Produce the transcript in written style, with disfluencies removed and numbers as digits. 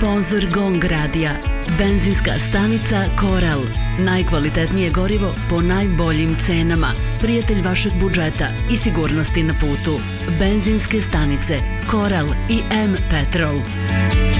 Sponzor Gong Radija. Benzinska stanica Koral. Najkvalitetnije gorivo po najboljim cenama. Prijatelj vašeg budžeta i sigurnosti na putu. Benzinske stanice Koral i M Petrol.